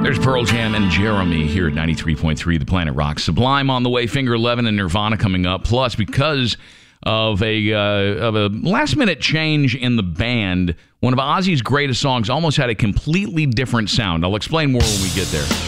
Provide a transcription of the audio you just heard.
There's Pearl Jam and Jeremy here at 93.3 The Planet Rock. Sublime on the way, Finger 11 and Nirvana coming up. Plus, because of a last-minute change in the band, one of Ozzy's greatest songs almost had a completely different sound. I'll explain more when we get there.